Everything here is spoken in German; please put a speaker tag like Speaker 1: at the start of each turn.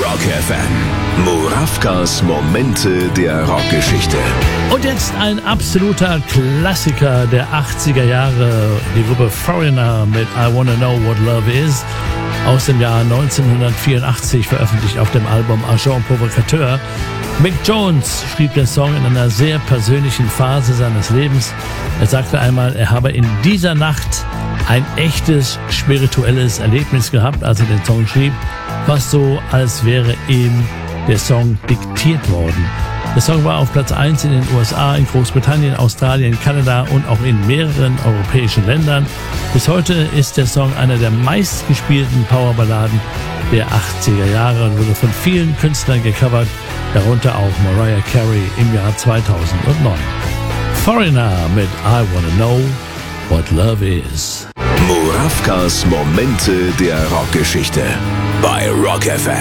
Speaker 1: Rock FM. Murawkas Momente der Rockgeschichte.
Speaker 2: Und jetzt ein absoluter Klassiker der 80er Jahre. Die Gruppe Foreigner mit I Wanna Know What Love Is. Aus dem Jahr 1984, veröffentlicht auf dem Album Agent Provocateur. Mick Jones schrieb den Song in einer sehr persönlichen Phase seines Lebens. Er sagte einmal, er habe in dieser Nacht ein echtes spirituelles Erlebnis gehabt, als er den Song schrieb, fast so, als wäre ihm der Song diktiert worden. Der Song war auf Platz 1 in den USA, in Großbritannien, Australien, Kanada und auch in mehreren europäischen Ländern. Bis heute ist der Song einer der meistgespielten Powerballaden der 80er Jahre und wurde von vielen Künstlern gecovert, darunter auch Mariah Carey im Jahr 2009. Foreigner mit I Wanna Know What Love Is.
Speaker 1: Murawkas Momente der Rockgeschichte bei Rock FM.